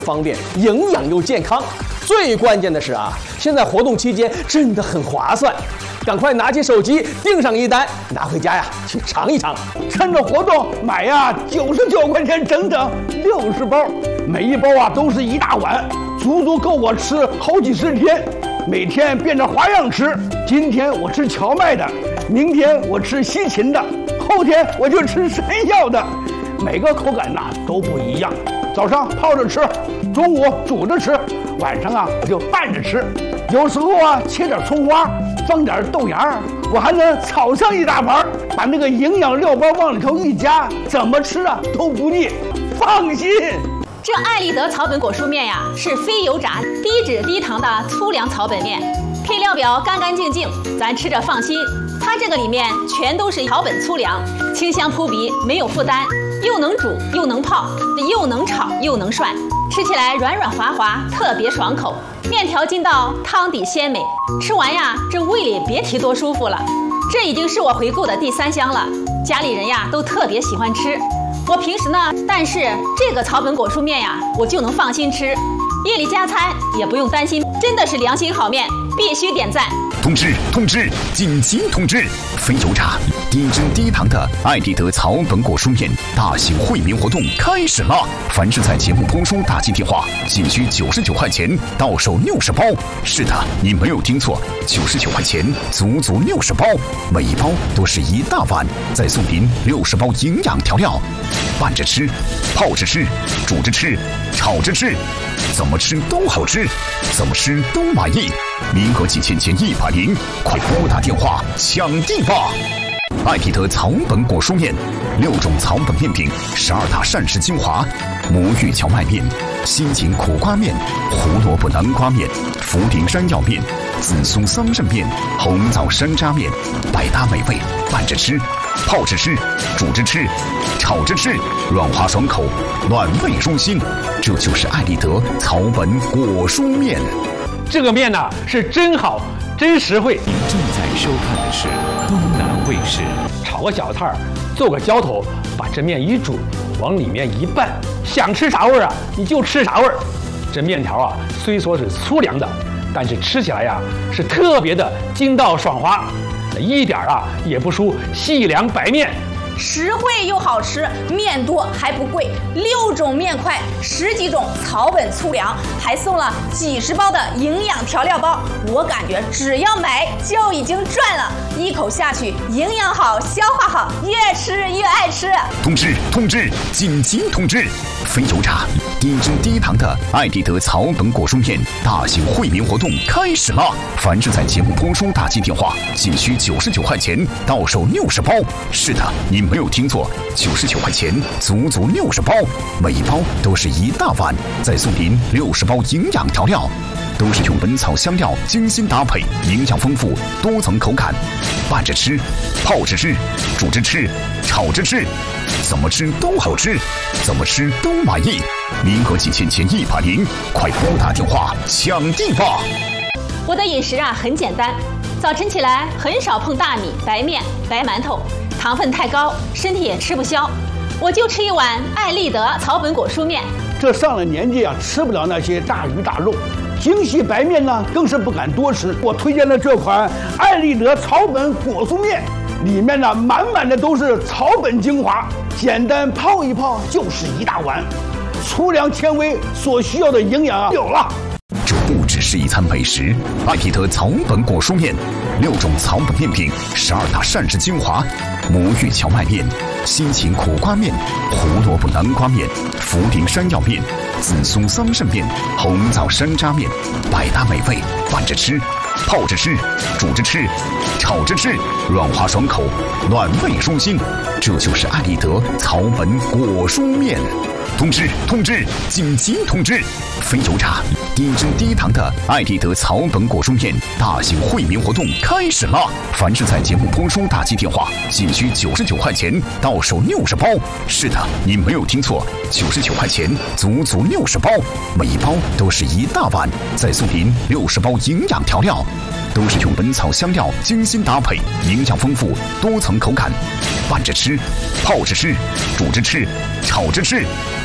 方便，营养又健康。最关键的是啊，现在活动期间真的很划算，赶快拿起手机订上一单，拿回家呀去尝一尝。 趁着活动买呀，99块钱整整60包，每一包啊都是一大碗，足足够我吃好几十天。每天变着花样吃，今天我吃荞麦的，明天我吃西芹的，后天我就吃山药的，每个口感呐都不一样。早上泡着吃，中午煮着吃，晚上啊我就拌着吃。有时候啊切点葱花，放点豆芽，我还能炒上一大盘，把那个营养料包往里头一加，怎么吃啊都不腻，放心。 这爱立德草本果蔬面呀，是非油炸、低脂低糖的粗粮草本面，配料表干干净净，咱吃着放心。它这个里面全都是草本粗粮，清香扑鼻，没有负担，又能煮又能泡，又能炒又能涮，吃起来软软滑滑，特别爽口。面条筋道，汤底鲜美，吃完呀，这胃里别提多舒服了。这已经是我回购的第3箱了，家里人呀都特别喜欢吃。我平时呢，但是这个草本果蔬面呀，我就能放心吃，夜里加餐也不用担心，真的是良心好面，必须点赞。 通知，紧急通知！非油炸、低脂低糖的爱立德草本果蔬面大型惠民活动开始了！凡是在节目播出打进电话，仅需99块钱，到手60包。是的，你没有听错，99块钱，足足60包，每一包都是一大碗，再送您60包营养调料，拌着吃，泡着吃，煮着吃，炒着吃，怎么吃都好吃，怎么吃都满意。名额仅限前100名，快拨打电话抢订吧！爱立德草本果蔬面，6种草本面品，12大膳食精华，魔芋荞麦面、西芹苦瓜面、胡萝卜南瓜面、茯苓山药面、紫苏桑葚面、红枣山楂面，百搭美味，拌着吃，泡着吃，煮着吃，炒着吃，软滑爽口，暖胃舒心。这就是爱立德草本果蔬面。 这个面呢是真好，真实惠。 您正在收看的是东南卫视。 炒个小菜，做个浇头，把这面一煮，往里面一拌，想吃啥味儿啊，你就吃啥味儿。这面条啊，虽说是粗粮的，但是吃起来呀是特别的筋道爽滑，一点啊也不输细粮白面。 实惠又好吃，面多还不贵，6种面块，10几种草本粗粮，还送了几十包的营养调料包。我感觉只要买就已经赚了，一口下去，营养好，消化好，越吃越爱吃。 通知，紧急通知！非油炸、低脂低糖的爱立德草本果蔬面大型惠民活动开始了！凡是在节目播出打进电话，仅需99块钱，到手60包。是的，你没有听错，99块钱，足足60包，每一包都是一大碗，再送您60包营养调料，都是用本草香料精心搭配，营养丰富，多层口感，拌着吃，泡着吃，煮着吃，炒着吃，怎么吃都好吃，怎么吃都满意。名额仅限前100名，快拨打电话抢订吧！ 我的饮食啊很简单，早晨起来很少碰大米、白面、白馒头，糖分太高，身体也吃不消，我就吃一碗爱立德草本果蔬面。 这上了年纪啊，吃不了那些大鱼大肉，精细白面呢更是不敢多吃。我推荐的这款爱立德草本果蔬面，里面呢满满的都是草本精华，简单泡一泡就是一大碗，粗粮纤维所需要的营养啊有了。 这不只是一餐美食，爱立德草本果蔬面，6种草本面品，12大膳食精华，魔芋荞麦面、西芹苦瓜面、胡萝卜南瓜面、茯苓山药面、紫苏桑葚面、红枣山楂面，百搭美味，拌着吃，泡着吃，煮着吃，炒着吃，软滑爽口，暖胃舒心。这就是爱立德草本果蔬面。通知，紧急通知！非油炸、低脂低糖的爱立德草本果蔬面大型惠民活动开始了！凡是在节目播出打进电话，仅需99块钱，到手60包。是的，你没有听错，99块钱，足足60包，每一包都是一大碗，再送您60包营养调料，都是用本草香料精心搭配，营养丰富，多层口感，拌着吃，泡着吃，煮着吃，炒着吃，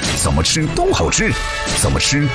怎么吃都好吃，怎么吃